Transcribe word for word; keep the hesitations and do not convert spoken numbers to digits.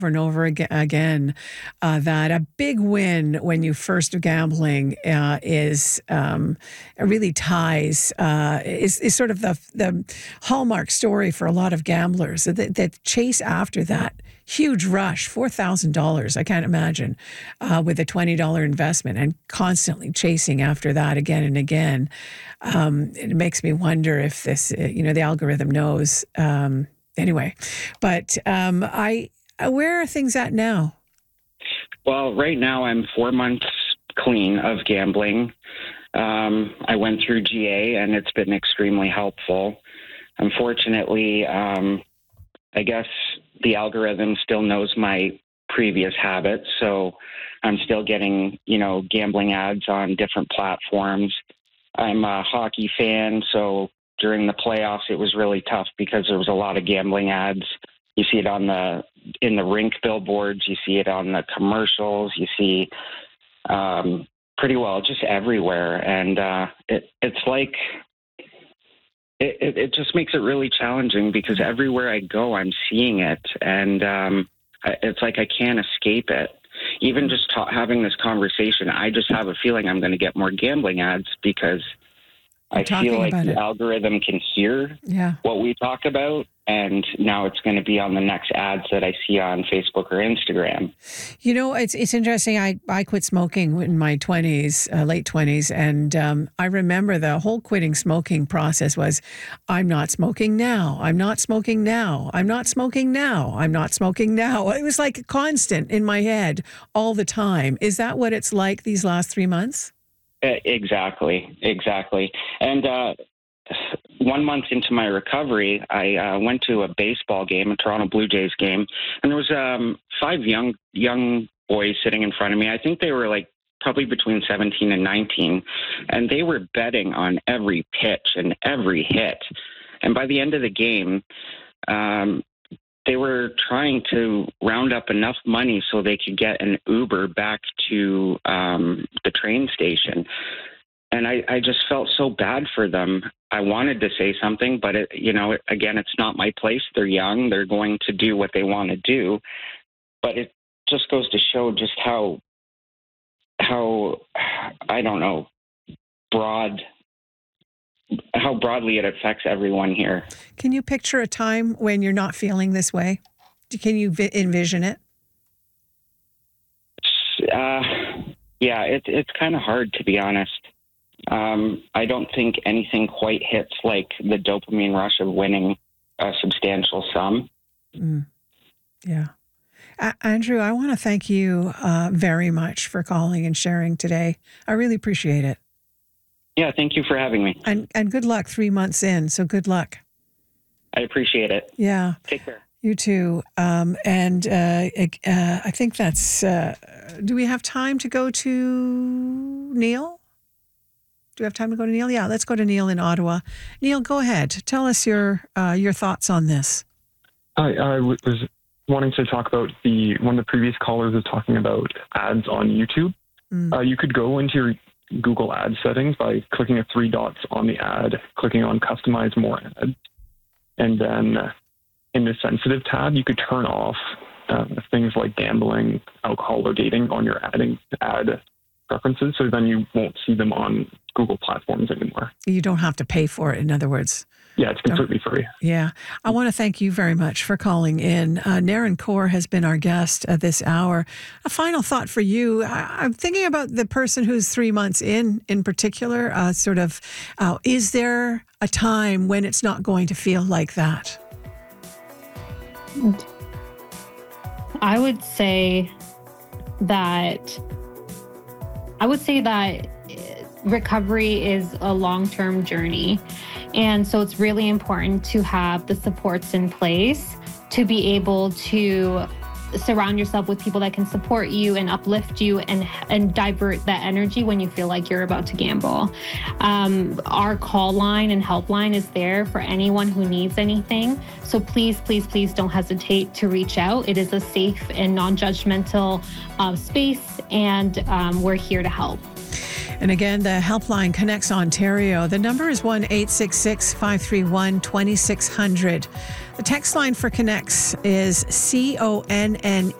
and over ag- again uh, that a big win when you first gambling uh, is um, really ties uh, is, is sort of the the hallmark story for a lot of gamblers. The, the chase after that huge rush, four thousand dollars. I can't imagine uh, with a twenty dollar investment and constantly chasing after that again and again. Um, it makes me wonder if this, uh, you know, the algorithm knows. Um, anyway, but um, I. Where are things at now? Well, right now I'm four months clean of gambling. Um, I went through G A, and it's been extremely helpful. Unfortunately, um, I guess the algorithm still knows my previous habits, so I'm still getting, you know, gambling ads on different platforms. I'm a hockey fan, so during the playoffs, it was really tough because there was a lot of gambling ads. You see it on the in the rink billboards. You see it on the commercials. You see um, pretty well just everywhere, and uh, it, it's like it, it, it just makes it really challenging because everywhere I go, I'm seeing it, and um, it's like I can't escape it. Even just ta- having this conversation, I just have a feeling I'm going to get more gambling ads because You're I feel like the it. algorithm can hear yeah. what we talk about, and now it's going to be on the next ads that I see on Facebook or Instagram. You know, it's it's interesting. I, I quit smoking in my twenties, uh, late twenties, and um, I remember the whole quitting smoking process was, I'm not smoking now. I'm not smoking now. I'm not smoking now. I'm not smoking now. It was like constant in my head all the time. Is that what it's like these last three months? Exactly, exactly. And uh, one month into my recovery, I uh, went to a baseball game, a Toronto Blue Jays game, and there was um, five young young boys sitting in front of me. I think they were like probably between seventeen and nineteen, and they were betting on every pitch and every hit. And by the end of the game, um, they were trying to round up enough money so they could get an Uber back to um, the train station. And I, I just felt so bad for them. I wanted to say something, but, it, you know, again, it's not my place. They're young. They're going to do what they want to do. But it just goes to show just how, how I don't know, broad how broadly it affects everyone here. Can you picture a time when you're not feeling this way? Can you vi- envision it? Uh, yeah, it, it's kind of hard, to be honest. Um, I don't think anything quite hits like the dopamine rush of winning a substantial sum. Mm. Yeah. A- Andrew, I want to thank you uh, very much for calling and sharing today. I really appreciate it. Yeah, thank you for having me. And and good luck three months in. So good luck. I appreciate it. Yeah. Take care. You too. Um, and uh, uh, I think that's, uh, do we have time to go to Neil? Do we have time to go to Neil? Yeah, let's go to Neil in Ottawa. Neil, go ahead. Tell us your uh, your thoughts on this. I, I w- was wanting to talk about the, one of the previous callers was talking about ads on YouTube. Mm. Uh, you could go into your Google ad settings by clicking the three dots on the ad, clicking on customize more ads. And then in the sensitive tab, you could turn off uh, things like gambling, alcohol, or dating on your adding ad preferences. So then you won't see them on Google platforms anymore. You don't have to pay for it, in other words. Yeah, it's completely free. Yeah. I want to thank you very much for calling in. Uh, Naren Kaur has been our guest uh, this hour. A final thought for you. I- I'm thinking about the person who's three months in, in particular, uh, sort of, uh, is there a time when it's not going to feel like that? I would say that, I would say that recovery is a long-term journey. And so it's really important to have the supports in place to be able to surround yourself with people that can support you and uplift you and and divert that energy when you feel like you're about to gamble. Um, our call line and helpline is there for anyone who needs anything. So please, please, please don't hesitate to reach out. It is a safe and non-judgmental uh, space, and um, we're here to help. And again, the helpline connects Ontario. The number is one eight six six, five three one, two six zero zero. The text line for Connects is C O N N